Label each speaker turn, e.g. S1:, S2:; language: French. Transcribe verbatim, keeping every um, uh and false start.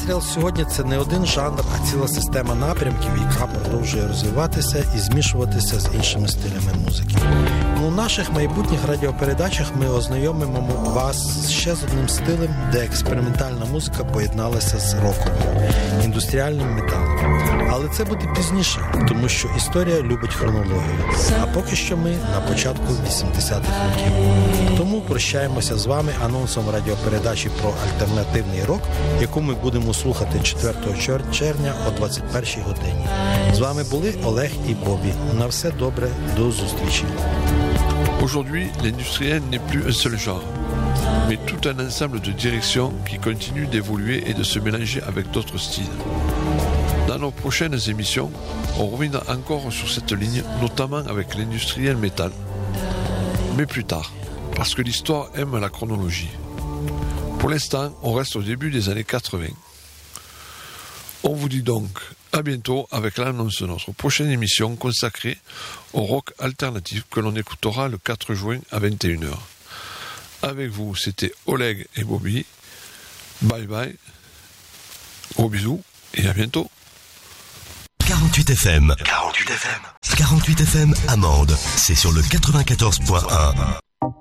S1: Industrial сьогодні – це не один жанр, а ціла система напрямків, яка продовжує розвиватися і змішуватися з іншими стилями музики. У наших майбутніх радіопередачах ми ознайомимо вас ще з одним стилем, де експериментальна музика поєдналася з роковою, індустріальним металом. Але це буде пізніше, тому що історія любить хронологію. А поки що ми на початку вісімдесятих років. Тому прощаємося з вами анонсом радіопередачі про альтернативний рок, яку ми будемо слухати четвертого червня о двадцять першій годині. З вами були Олег і Бобі. На все добре, до зустрічі.
S2: Aujourd'hui, l'industriel n'est plus un seul genre, mais tout un ensemble de directions qui continuent d'évoluer et de se mélanger avec d'autres styles. Dans nos prochaines émissions, on reviendra encore sur cette ligne, notamment avec l'industriel métal. Mais plus tard, parce que l'histoire aime la chronologie. Pour l'instant, on reste au début des années quatre-vingts. On vous dit donc à bientôt avec l'annonce de notre prochaine émission consacrée au rock alternatif que l'on écoutera le quatre juin à vingt et une heures. Avec vous, c'était Oleg et Bobby. Bye bye. Gros bisous et à bientôt.
S3: quarante-huit F M. quarante-huit F M. quarante-huit F M Amande. C'est sur le quatre-vingt-quatorze point un.